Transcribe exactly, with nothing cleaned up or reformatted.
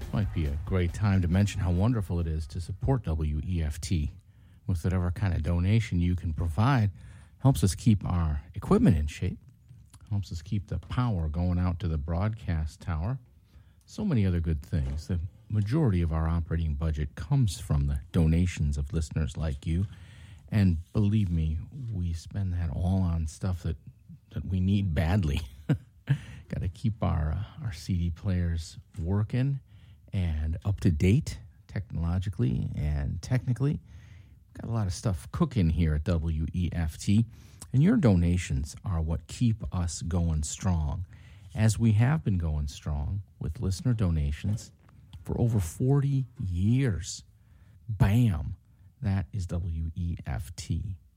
Might be a great time to mention how wonderful it is to support W E F T with whatever kind of donation you can provide. Helps us keep our equipment in shape, helps us keep the power going out to the broadcast tower. So many other good things. The majority of our operating budget comes from the donations of listeners like you. And believe me, we spend that all on stuff that, that we need badly. Got to keep our uh, our C D players working and up to date technologically and technically. Got a lot of stuff cooking here at W E F T, and your donations are what keep us going strong, as we have been going strong with listener donations for over forty years. Bam! That is W E F T.